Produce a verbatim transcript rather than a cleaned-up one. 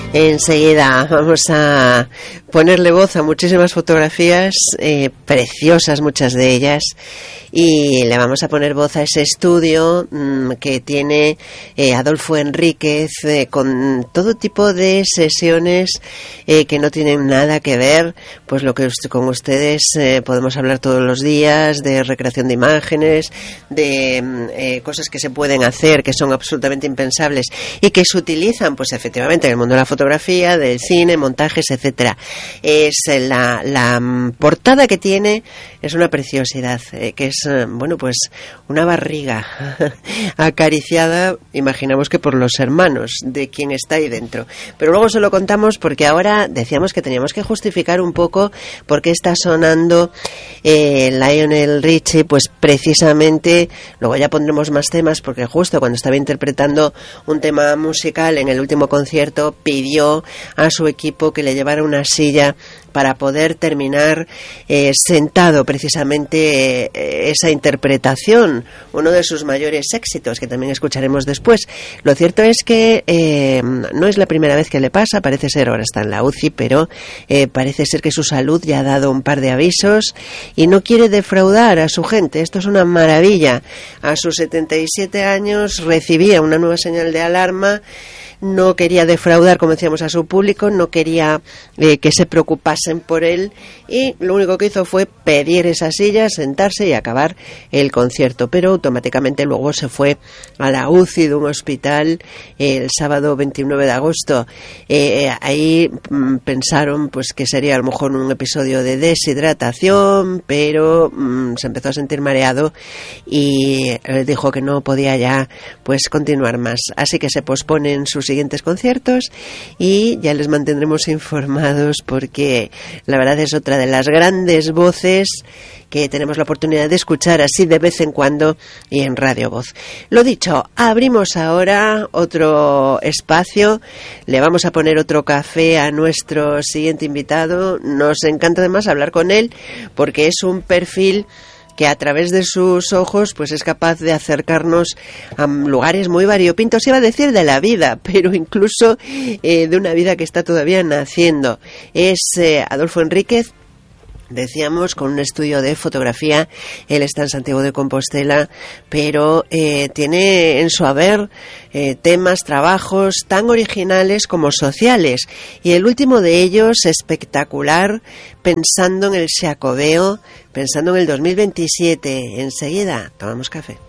Enseguida vamos a ponerle voz a muchísimas fotografías, eh, preciosas muchas de ellas, y le vamos a poner voz a ese estudio mmm, que tiene eh, Adolfo Enríquez, eh, con todo tipo de sesiones eh, que no tienen nada que ver, pues lo que con ustedes eh, podemos hablar todos los días, de recreación de imágenes, de eh, cosas que se pueden hacer, que son absolutamente impensables y que se utilizan, pues efectivamente, en el mundo de la fotografía, del cine, montajes, etcétera. Es la, la portada que tiene es una preciosidad, eh, que es, bueno, pues una barriga acariciada, imaginamos que por los hermanos de quien está ahí dentro. Pero luego se lo contamos porque ahora decíamos que teníamos que justificar un poco por qué está sonando eh, Lionel Richie, pues precisamente, luego ya pondremos más temas, porque justo cuando estaba interpretando un tema musical en el último concierto pidió a su equipo que le llevara una silla para poder terminar eh, sentado precisamente eh, esa interpretación, uno de sus mayores éxitos, que también escucharemos después. Lo cierto es que eh, no es la primera vez que le pasa, parece ser, ahora está en la U C I, pero eh, parece ser que su salud ya ha dado un par de avisos y no quiere defraudar a su gente. Esto es una maravilla. A sus setenta y siete años recibía una nueva señal de alarma. No quería defraudar, como decíamos, a su público, no quería eh, que se preocupasen por él, y lo único que hizo fue pedir esa silla, sentarse y acabar el concierto, pero automáticamente luego se fue a la U C I de un hospital eh, el sábado veintinueve de agosto. Eh, ahí mm, pensaron pues que sería a lo mejor un episodio de deshidratación, pero mm, se empezó a sentir mareado y eh, dijo que no podía ya pues continuar más, así que se posponen sus siguientes conciertos y ya les mantendremos informados, porque la verdad es otra de las grandes voces que tenemos la oportunidad de escuchar así de vez en cuando y en Radio Voz. Lo dicho, abrimos ahora otro espacio, le vamos a poner otro café a nuestro siguiente invitado. Nos encanta además hablar con él porque es un perfil que a través de sus ojos pues es capaz de acercarnos a lugares muy variopintos, iba a decir de la vida, pero incluso eh, de una vida que está todavía naciendo. Es eh, Adolfo Enríquez, decíamos, con un estudio de fotografía. Él está en Santiago de Compostela, pero eh, tiene en su haber eh, temas, trabajos tan originales como sociales, y el último de ellos espectacular, pensando en el Xacobeo, pensando en el dos mil veintisiete. Enseguida tomamos café.